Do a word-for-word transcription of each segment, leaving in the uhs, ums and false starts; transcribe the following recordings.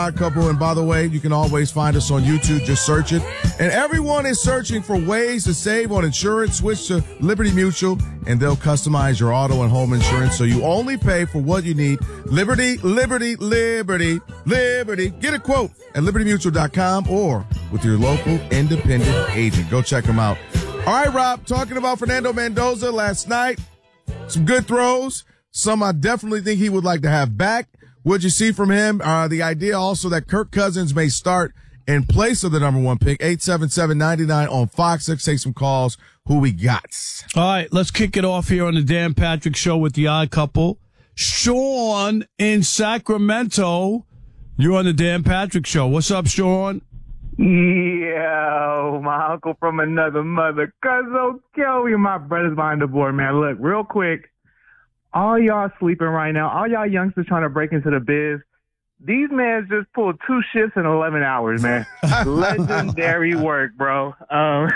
Odd Couple. And by the way, you can always find us on YouTube. Just search it. And everyone is searching for ways to save on insurance. Switch to Liberty Mutual, and they'll customize your auto and home insurance so you only pay for what you need. Liberty, Liberty, Liberty, Liberty. Get a quote at liberty mutual dot com or with your local independent agent. Go check them out. All right, Rob, talking about Fernando Mendoza last night. Some good throws. Some I definitely think he would like to have back. What'd you see from him? Uh, the idea also that Kirk Cousins may start in place of the number one pick. eight seven seven, nine nine on Fox. Let's take some calls. Who we got? All right, let's kick it off here on the Dan Patrick Show with the Odd Couple. Sean in Sacramento. You're on the Dan Patrick Show. What's up, Sean? Yo, my uncle from another mother. Cuzzo Kelly, my brothers behind the board, man. Look, real quick, all y'all sleeping right now, all y'all youngsters trying to break into the biz, these men just pulled two shifts in eleven hours, man. Legendary work, bro. Um,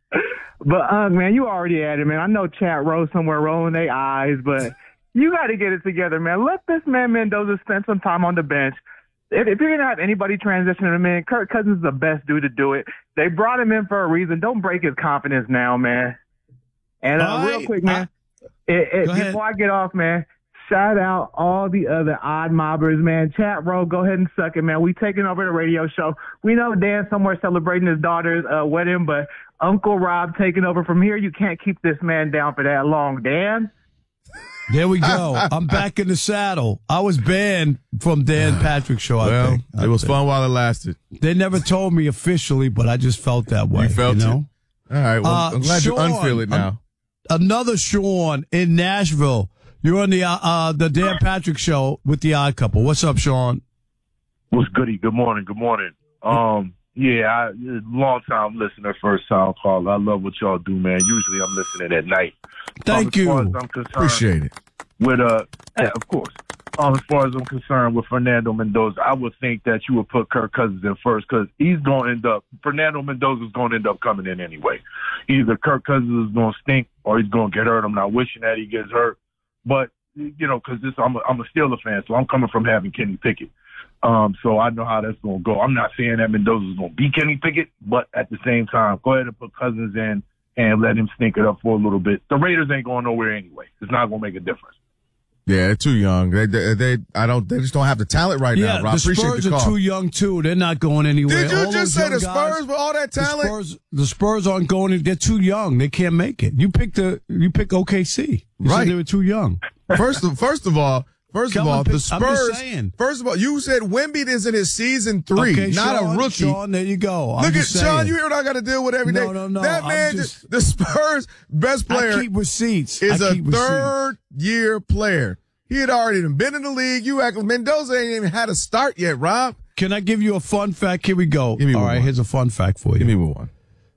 but, uh, man, you already at it, man. I know chat row somewhere rolling their eyes, but you got to get it together, man. Let this man Mendoza spend some time on the bench. If, if you're going to have anybody transition him in, Kirk Cousins is the best dude to do it. They brought him in for a reason. Don't break his confidence now, man. And uh, All real right. quick, man, it, it, before I get off, man, shout out all the other odd mobbers, man. Chat row, go ahead and suck it, man. We taking over the radio show. We know Dan somewhere celebrating his daughter's uh, wedding, but Uncle Rob taking over from here. You can't keep this man down for that long, Dan. There we go. I'm back in the saddle. I was banned from Dan Patrick Show, I Well, think. it was fun while it lasted. They never told me officially, but I just felt that way. You felt you know? it. All right. Well, Uh, I'm glad Sean, you unfeel it now. Um, another Sean in Nashville. You're on the uh, uh, the Dan Patrick Show with the Odd Couple. What's up, Sean? What's goody? Good morning. Good morning. Um, yeah, I, long time listener, first time caller. I love what y'all do, man. Usually I'm listening at night. Thank um, as you. far as I'm concerned, Appreciate it. With uh, yeah, of course. Um, as far as I'm concerned with Fernando Mendoza, I would think that you would put Kirk Cousins in first because he's going to end up. Fernando Mendoza is going to end up coming in anyway. Either Kirk Cousins is going to stink or he's going to get hurt. I'm not wishing that he gets hurt, but you know, because this I'm a, I'm a Steelers fan, so I'm coming from having Kenny Pickett. Um, so I know how that's going to go. I'm not saying that Mendoza is going to be Kenny Pickett, but at the same time, go ahead and put Cousins in and let him stink it up for a little bit. The Raiders ain't going nowhere anyway. It's not going to make a difference. Yeah, they're too young. They, they, they, I don't, they just don't have the talent right Yeah, now, Rob. the Spurs Appreciate the are call. too young, too. They're not going anywhere. Did you All just those say young the guys, Spurs with all that talent? The Spurs, the Spurs aren't going. They're too young. They can't make it. You picked the, you pick O K C. You Right. said they were too young. First of, first of all, first Come of all, on, the I'm just Spurs, saying. first of all, you said Wemby is in his season three, Okay, not Sean, a rookie. Sean, there you go. I'm Look at just Sean, saying. you hear what I got to deal with every day? No, no, no, That I'm man, just- the Spurs' best player I keep receipts. is I a keep receipts. third year player. He had already been in the league. You act Mendoza ain't even had a start yet, Rob. Can I give you a fun fact? Here we go. Give me All one. right, here's a fun fact for you. Give me one.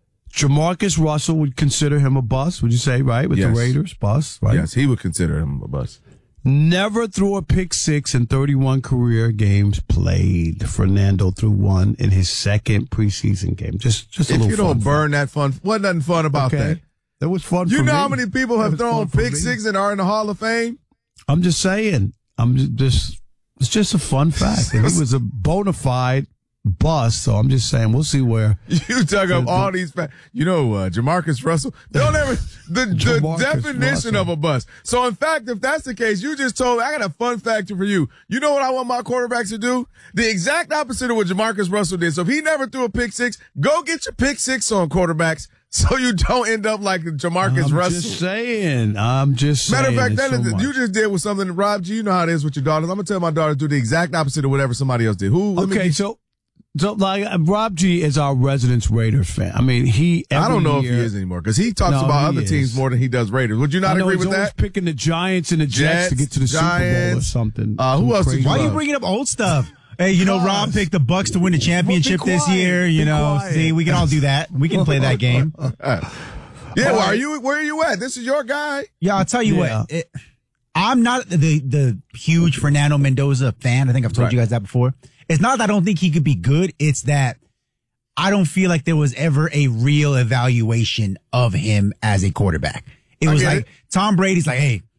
Jamarcus Russell would consider him a bust, would you say, right? With Yes. the Raiders, bust, right? Yes, he would consider him a bust. Never threw a pick six in thirty-one career games played. Fernando threw one in his second preseason game. Just, just a If little you don't fun burn that fun, what nothing fun about fact. that? Okay. That was fun You for know me. how many people That have was thrown fun for pick me. six and are in the Hall of Fame? I'm just saying. I'm ju- just, it's just a fun fact. And he was a bona fide bust, so I'm just saying we'll see where. You dug up The- all these facts. You know, uh, Jamarcus Russell. Don't ever the, the Jamarcus definition Russell. of a bust. So, in fact, if that's the case, you just told. I got a fun fact for you. You know what I want my quarterbacks to do? The exact opposite of what Jamarcus Russell did. So, if he never threw a pick six, go get your pick six on quarterbacks, so you don't end up like Jamarcus I'm Russell. just saying. I'm just Matter saying. of fact, it's that so is, much. you just did with something, Rob G. You know how it is with your daughters. I'm gonna tell my daughter to do the exact opposite of whatever somebody else did. Who? let me Okay, get- so, so like uh, Rob G is our resident Raiders fan. I mean, he. I don't know year, if he is anymore because he talks No, about he other teams is. more than he does Raiders. Would you not I know agree he's with always that? picking the Giants and the Jets, to get to the Super Bowl or Giants. something. Uh, who Some else did crazy you Why are you love? bringing up old stuff? Hey, you know, Because- Rob picked the Bucks to win the championship Well, be this quiet. year. You Be know, quiet. see, we can all do that. We can play that game. Yeah, well, are you? Where are you at? This is your guy. Yeah, I'll tell you Yeah. what. It, I'm not the the huge Fernando Mendoza fan. I think I've told Right. you guys that before. It's not that I don't think he could be good. It's that I don't feel like there was ever a real evaluation of him as a quarterback. It I was get like it. Tom Brady's like, hey,